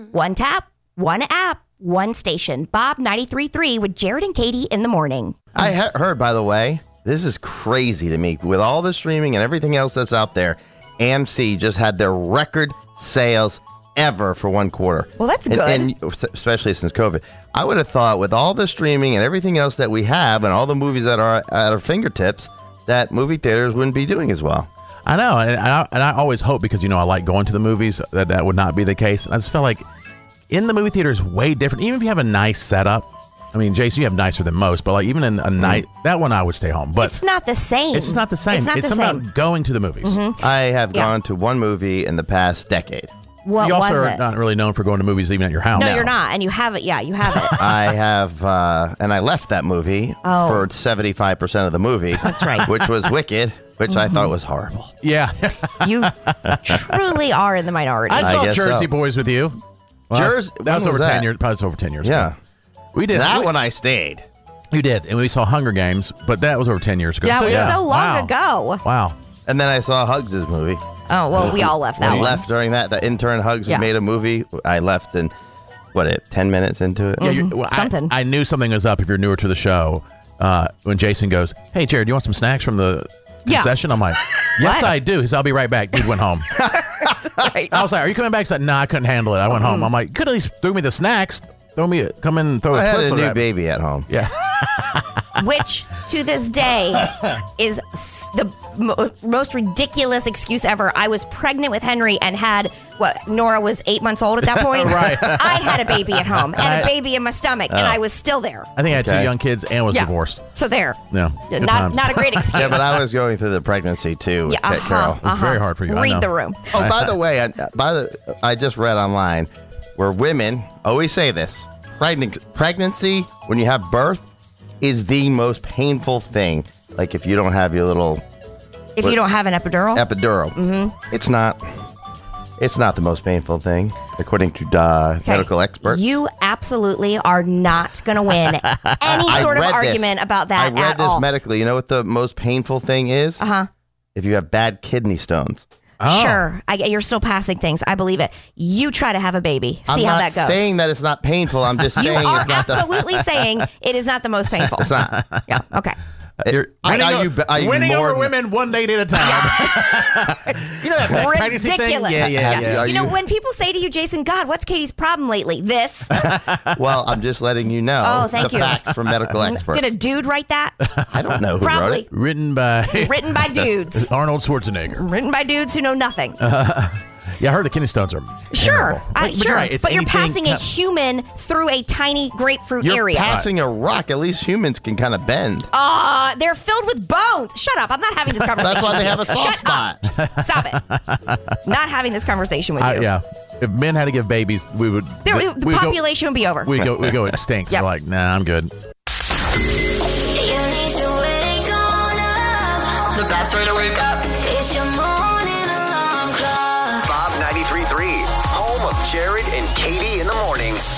One tap, one app, one station. Bob 93.3 with Jared and Katie in the morning. I heard, by the way, this is crazy to me. With all the streaming and everything else that's out there, AMC just had their record sales ever for one quarter. Well, that's good. And especially since COVID. I would have thought with all the streaming and everything else that we have and all the movies that are at our fingertips, that movie theaters wouldn't be doing as well. I know, and I always hope, because, I like going to the movies, that would not be the case. And I just feel like in the movie theater is way different. Even if you have a nice setup. I mean, Jason, you have nicer than most, but even in a night, that one I would stay home. But it's not the same. It's not the same. It's about going to the movies. Mm-hmm. I have gone to one movie in the past decade. What you also was are it? not really known for going to movies even at your house. No, you're not. And you have it. Yeah, you have it. I have, and I left that movie for 75% of the movie. That's right. Which was Wicked, which I thought was horrible. Yeah. You truly are in the minority. I saw guess Jersey so. Boys with you. Well, Jersey? That was When over was 10 that? years. Probably was over 10 years Yeah. ago. We did. That one I stayed. You did. And we saw Hunger Games, but that was over 10 years ago. That was so long Wow. ago. Wow. And then I saw Hugs' movie. Oh, well, we all left that I one. left during that. The intern Hugs made a movie. I left in, 10 minutes into it? Yeah, well, Something. I knew something was up if you're newer to the show. When Jason goes, "Hey, Jared, do you want some snacks from the concession?" I'm like, "Yes, I do." He said, "I'll be right back." Dude went home. Right. I was like, "Are you coming back?" He said, "No, I couldn't handle it." I went home. I'm like, "Could at least throw me the snacks. Come in and throw I a had a Twizzler new at me." baby at home. Yeah. Which, to this day, is the most ridiculous excuse ever. I was pregnant with Henry and had, Nora was 8 months old at that point? Right. I had a baby at home and a baby in my stomach, and I was still there. I think I had two young kids and was divorced. So there. Yeah. Good times. Not a great excuse. Yeah, but I was going through the pregnancy too with Carol. It was very hard for you. I Read know. the room. Oh, by the way, I just read online where women always say this: pregnancy, when you have birth, is the most painful thing. Like if you don't have your little If you don't have an epidural? epidural, it's not. It's not the most painful thing, according to medical experts. You absolutely are not going to win any sort of argument about that I read at this all. medically. You know what the most painful thing is? If you have bad kidney stones. Oh. Sure. You're still passing things. I believe it. You try to have a baby. See how that goes. I'm not saying that it's not painful. I'm just You saying are it's not absolutely saying it is not the most painful. It's not. Yeah. Okay. Are you winning more over women one date at a time. You know that pregnancy thing? Ridiculous. Yeah. You know, when people say to you, Jason, God, what's Katie's problem lately? This. Well, I'm just letting you know thank the you. facts from medical experts. Did a dude write that? I don't know who wrote Probably. it. Written by Dudes. Arnold Schwarzenegger. Written by dudes who know nothing. Yeah, I heard the kidney stones are Sure. terrible. But you're right. It's But you're anything- passing a human through a tiny grapefruit You're area. passing a rock. At least humans can kind of bend. They're filled with bones. Shut up. I'm not having this conversation. That's why with they you. have a soft Shut spot. up. Stop it. Not having this conversation with you. Yeah. If men had to give babies, we would. The population would be over. We go extinct. Yep. We're like, nah, I'm good. The best way to wake up. It's your morning alarm clock. Bob 93.3, home of Jared and Katie in the morning.